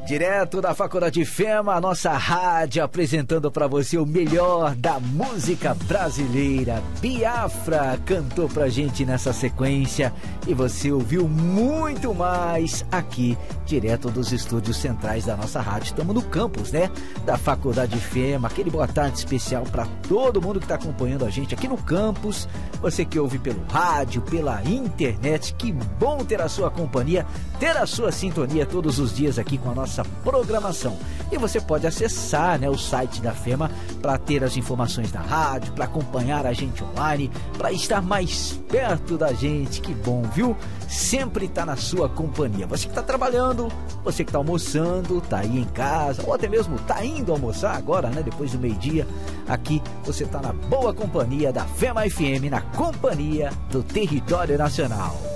Direto da Faculdade FEMA, a nossa rádio, apresentando para você o melhor da música brasileira. Biafra cantou pra gente nessa sequência e você ouviu muito mais aqui, direto dos estúdios centrais da nossa rádio. Estamos no campus, né, da Faculdade FEMA. Aquele boa tarde especial para todo mundo que está acompanhando a gente aqui no campus. Você que ouve pelo rádio, pela internet, que bom ter a sua companhia, ter a sua sintonia todos os dias aqui com a nossa programação. E você pode acessar, né, o site da FEMA para ter as informações da rádio, para acompanhar a gente online, para estar mais perto da gente. Que bom, viu? Sempre tá na sua companhia. Você que está trabalhando, você que está almoçando, tá aí em casa, ou até mesmo tá indo almoçar agora, né, depois do meio-dia, aqui você tá na boa companhia da FEMA FM, na companhia do Território Nacional.